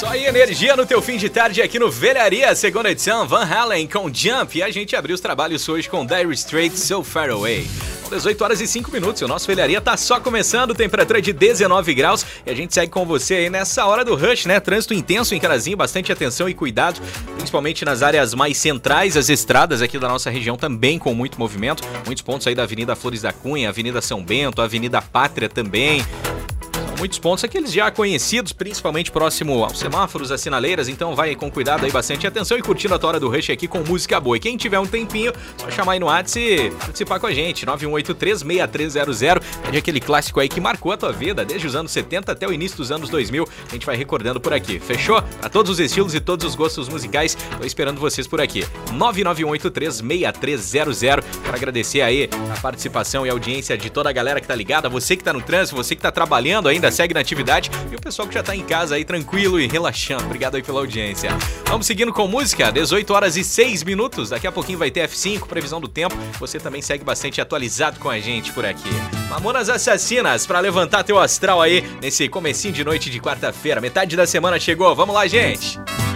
Só aí energia no teu fim de tarde aqui no Velharia, segunda edição, Van Halen com Jump. E a gente abriu os trabalhos hoje com Dire Straits, So Far Away. 18 horas e 5 minutos, o nosso Velharia tá só começando, temperatura de 19 graus e a gente segue com você aí nessa hora do rush, né? Trânsito intenso em Carazinho, bastante atenção e cuidado, principalmente nas áreas mais centrais, as estradas aqui da nossa região também com muito movimento, muitos pontos aí da Avenida Flores da Cunha, Avenida São Bento, Avenida Pátria também. Muitos pontos, aqueles já conhecidos, principalmente próximo aos semáforos, às sinaleiras, então vai com cuidado aí, bastante atenção e curtindo a tua hora do rush aqui com música boa. E quem tiver um tempinho, só chamar aí no WhatsApp e participar com a gente, 9183-6300, é aquele clássico aí que marcou a tua vida, desde os anos 70 até o início dos anos 2000, a gente vai recordando por aqui, fechou? Pra todos os estilos e todos os gostos musicais, tô esperando vocês por aqui, 99183-6300, quero agradecer aí a participação e a audiência de toda a galera que tá ligada, você que tá no trânsito, você que tá trabalhando ainda, segue na atividade e o pessoal que já tá em casa aí tranquilo e relaxando. Obrigado aí pela audiência. Vamos seguindo com música, 18 horas e 6 minutos. Daqui a pouquinho vai ter F5, previsão do tempo. Você também segue bastante atualizado com a gente por aqui. Mamonas Assassinas, pra levantar teu astral aí nesse comecinho de noite de quarta-feira. Metade da semana chegou. Vamos lá, gente!